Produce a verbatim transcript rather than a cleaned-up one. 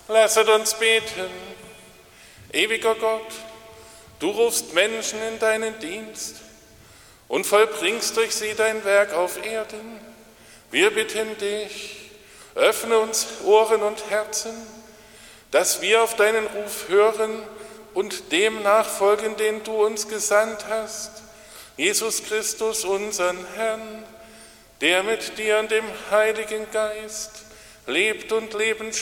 Lasset uns beten. Ewiger Gott, du rufst Menschen in deinen Dienst und vollbringst durch sie dein Werk auf Erden. Wir bitten dich, öffne uns Ohren und Herzen, dass wir auf deinen Ruf hören und dem nachfolgen, den du uns gesandt hast, Jesus Christus, unseren Herrn, der mit dir und dem Heiligen Geist lebt und leben